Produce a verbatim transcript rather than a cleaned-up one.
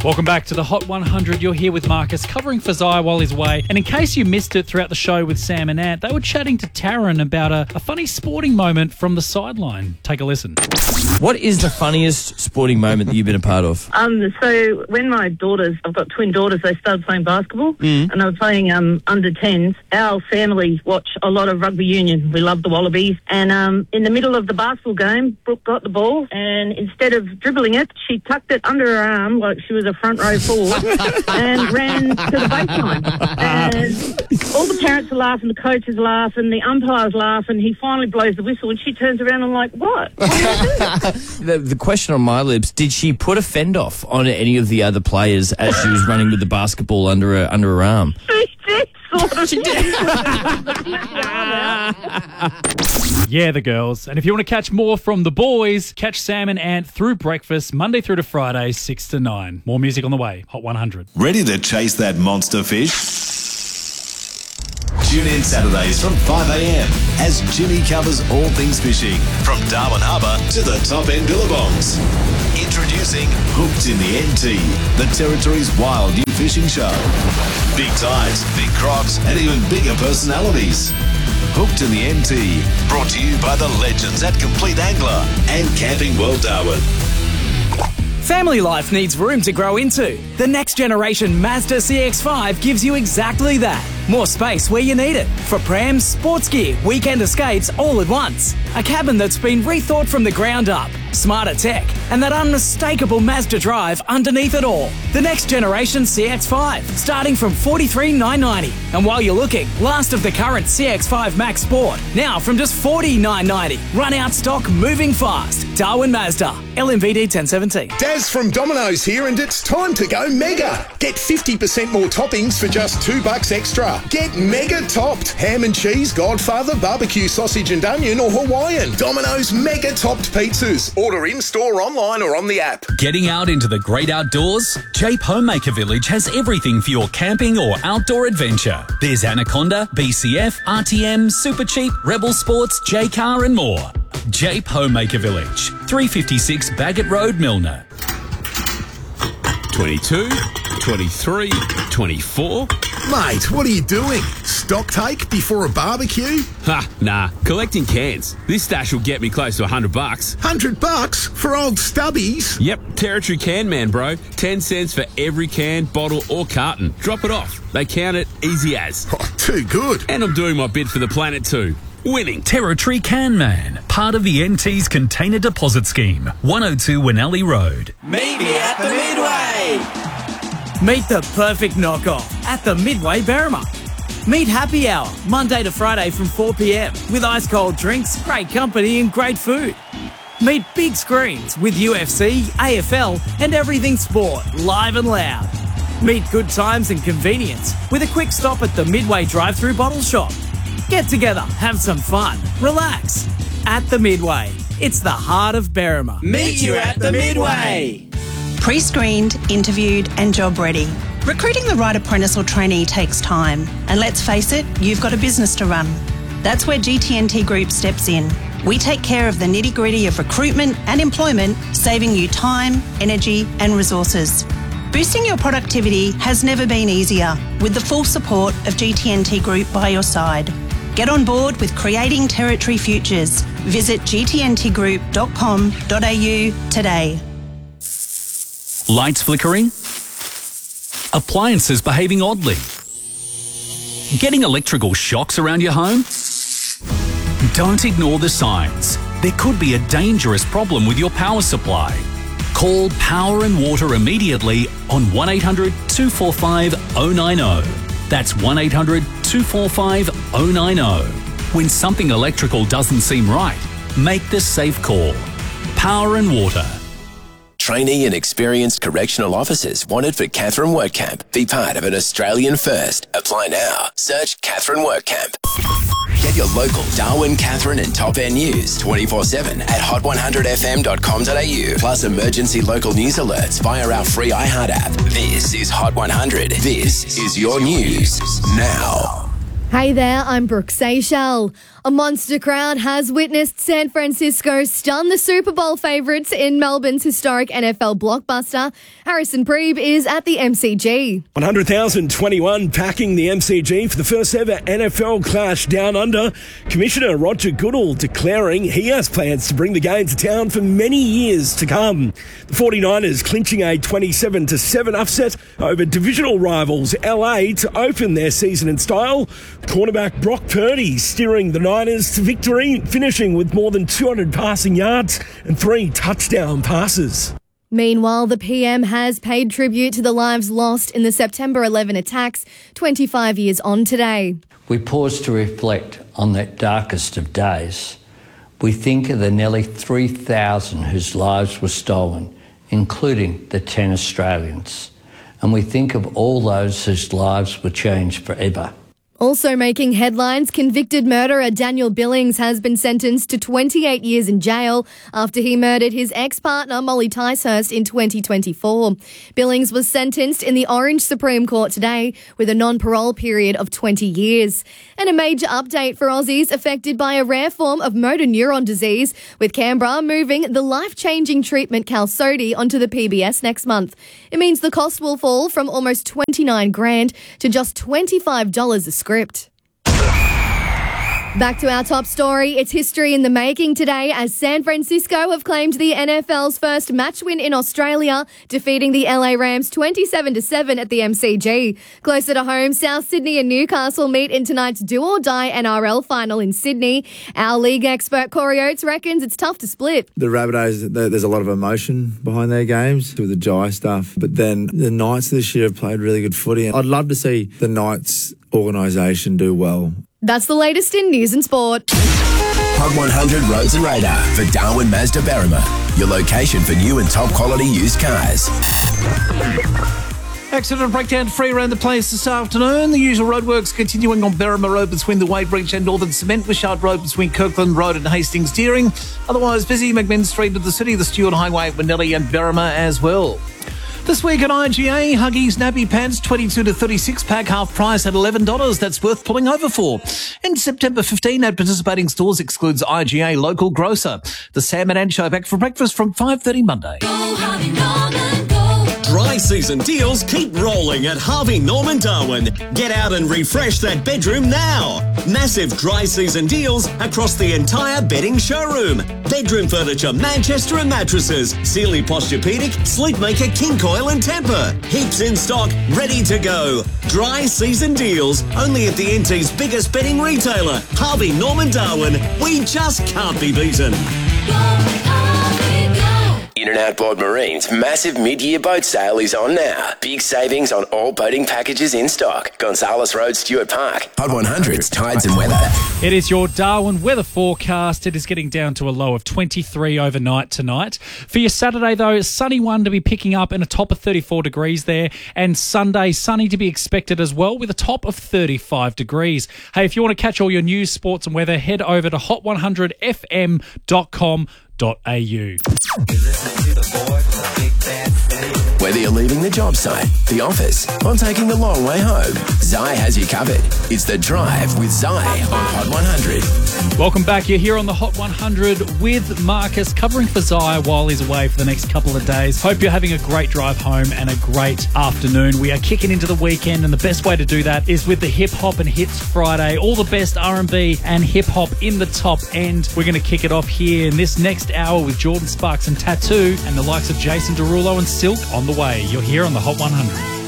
Welcome back to the Hot one hundred. You're here with Marcus, covering Fazai while he's away. And in case you missed it throughout the show with Sam and Ant, they were chatting to Taryn about a, a funny sporting moment from the sideline. Take a listen. What is the funniest sporting moment that you've been a part of? Um, so when my daughters, I've got twin daughters, they started playing basketball Mm. and they were playing um, under tens. Our family watch a lot of rugby union. We love the Wallabies. And um, in the middle of the basketball game, Brooke got the ball and instead of dribbling it, she tucked it under her arm like she was a front row forward and ran to the baseline. And all the parents are laughing, the coaches laugh, and the umpires laugh, and he finally blows the whistle and she turns around and like, what? What are you doing? the, the question on my lips, did she put a fend off on any of the other players as she was running with the basketball under her, under her arm? She did, sort of. She did. Yeah, the girls. And if you want to catch more from the boys, catch Sam and Ant through breakfast, Monday through to Friday, six to nine. More music on the way. Hot one hundred. Ready to chase that monster fish? Tune in Saturdays from five a.m. as Jimmy covers all things fishing, from Darwin Harbour to the top end billabongs. Introducing Hooked in the N T, the Territory's wild new fishing show. Big tides, big crocs, and even bigger personalities. Hooked in the N T, brought to you by the legends at Complete Angler and Camping World Darwin. Family life needs room to grow into. The next generation Mazda C X five gives you exactly that. More space where you need it. For prams, sports gear, weekend escapes all at once. A cabin that's been rethought from the ground up. Smarter tech and that unmistakable Mazda drive underneath it all. The next generation C X five, starting from forty-three thousand nine hundred ninety. And while you're looking, last of the current C X five Max Sport, now from just forty thousand nine hundred ninety. Run out stock, moving fast. Darwin Mazda, L M V D ten seventeen. Daz from Domino's here, and it's time to go mega. Get fifty percent more toppings for just two bucks extra. Get mega topped. Ham and cheese, Godfather, barbecue sausage and onion, or Hawaiian. Domino's mega topped pizzas. Order in-store, online, or on the app. Getting out into the great outdoors? Jape Homemaker Village has everything for your camping or outdoor adventure. There's Anaconda, B C F, R T M, Super Cheap, Rebel Sports, J-Car and more. Jape Homemaker Village, three fifty-six Baggett Road, Milner. twenty-two, twenty-three, twenty-four. Mate, what are you doing? Stock take before a barbecue? Ha, nah. Collecting cans. This stash will get me close to a hundred bucks. Hundred bucks for old stubbies? Yep, Territory Can Man, bro. Ten cents for every can, bottle or carton. Drop it off. They count it easy as. Oh, too good. And I'm doing my bit for the planet too. Winning. Territory Can Man, part of the N T's Container Deposit Scheme, one oh two Winnelli Road. Meet me at the Midway. Meet the perfect knockoff at the Midway Berrima. Meet Happy Hour, Monday to Friday from four p.m. with ice cold drinks, great company and great food. Meet big screens with U F C, A F L and everything sport, live and loud. Meet good times and convenience with a quick stop at the Midway drive-through bottle shop. Get together, have some fun, relax. At the Midway, it's the heart of Berrima. Meet you at the Midway. Pre-screened, interviewed and job ready. Recruiting the right apprentice or trainee takes time. And let's face it, you've got a business to run. That's where G T N T Group steps in. We take care of the nitty-gritty of recruitment and employment, saving you time, energy and resources. Boosting your productivity has never been easier with the full support of G T N T Group by your side. Get on board with creating territory futures. Visit g t n t group dot com dot a u today. Lights flickering? Appliances behaving oddly? Getting electrical shocks around your home? Don't ignore the signs. There could be a dangerous problem with your power supply. Call Power and Water immediately on one eight hundred two four five oh nine oh. That's one eight hundred two four five oh nine oh. When something electrical doesn't seem right, make the safe call. Power and Water. Trainee and experienced correctional officers wanted for Katherine Workcamp. Be part of an Australian first. Apply now. Search Katherine Workcamp. Get your local Darwin, Katherine and Top End news twenty-four seven at hot one hundred f m dot com dot a u. Plus emergency local news alerts via our free iHeart app. This is Hot one hundred. This is your news now. Hey there, I'm Brooke Seychelles. A monster crowd has witnessed San Francisco stun the Super Bowl favourites in Melbourne's historic N F L blockbuster. Harrison Preeb is at the M C G. one hundred thousand twenty-one packing the M C G for the first ever N F L clash down under. Commissioner Roger Goodall declaring he has plans to bring the game to town for many years to come. The forty-niners clinching a twenty-seven to seven upset over divisional rivals L A to open their season in style. Cornerback Brock Purdy steering the Niners to victory, finishing with more than two hundred passing yards and three touchdown passes. Meanwhile, the P M has paid tribute to the lives lost in the September eleventh attacks twenty-five years on today. We pause to reflect on that darkest of days. We think of the nearly three thousand whose lives were stolen, including the ten Australians. And we think of all those whose lives were changed forever. Also making headlines, convicted murderer Daniel Billings has been sentenced to twenty-eight years in jail after he murdered his ex-partner Molly Ticehurst in twenty twenty-four. Billings was sentenced in the Orange Supreme Court today with a non-parole period of twenty years. And a major update for Aussies affected by a rare form of motor neuron disease, with Canberra moving the life-changing treatment Qalsody onto the P B S next month. It means the cost will fall from almost twenty-nine grand to just twenty-five dollars a script. Back to our top story. It's history in the making today as San Francisco have claimed the N F L's first match win in Australia, defeating the L A Rams twenty-seven to seven at the M C G. Closer to home, South Sydney and Newcastle meet in tonight's do-or-die N R L final in Sydney. Our league expert Corey Oates reckons it's tough to split. The Rabbitohs, there's a lot of emotion behind their games with the Jai stuff, but then the Knights this year have played really good footy. I'd love to see the Knights organisation do well. That's the latest in news and sport. Hot one hundred Roads and Radar for Darwin Mazda Berrima, your location for new and top quality used cars. Accident breakdown free around the place this afternoon. The usual roadworks continuing on Berrima Road between the Weybridge and Northern Cement, Wishart Road between Kirkland Road and Hastings Deering. Otherwise busy McMinn Street to the city, the Stewart Highway at Manelli and Berrima as well. This week at I G A, Huggies Nappy Pants twenty-two to thirty-six pack, half price at eleven dollars. That's worth pulling over for. And September fifteenth at participating stores excludes I G A local grocer. The Sam and Ann Show back for breakfast from five thirty Monday. Dry season deals keep rolling at Harvey Norman Darwin. Get out and refresh that bedroom now. Massive dry season deals across the entire bedding showroom. Bedroom furniture, Manchester and mattresses, Sealy Posturepedic, Sleepmaker, King Coil and Tempur. Heaps in stock, ready to go. Dry season deals only at the N T's biggest bedding retailer, Harvey Norman Darwin. We just can't be beaten. In and Outboard Marine's massive mid-year boat sale is on now. Big savings on all boating packages in stock. Gonzales Road, Stewart Park. Hot one hundred's Tides and Weather. It is your Darwin weather forecast. It is getting down to a low of twenty-three overnight tonight. For your Saturday, though, sunny one to be picking up and a top of thirty-four degrees there. And Sunday, sunny to be expected as well with a top of thirty-five degrees. Hey, if you want to catch all your news, sports and weather, head over to hot one hundred f m dot com dot a u. Whether you're leaving the job site, the office, or taking the long way home, Zai has you covered. It's The Drive with Zai on Hot one hundred. Welcome back. You're here on the Hot one hundred with Marcus, covering for Zai while he's away for the next couple of days. Hope you're having a great drive home and a great afternoon. We are kicking into the weekend, and the best way to do that is with the Hip Hop and Hits Friday. All the best R and B and hip hop in the top end. We're going to kick it off here in this next hour with Jordan Sparks and Tattoo and the likes of Jason Derulo and Silk on the way. You're here on the Hot one hundred.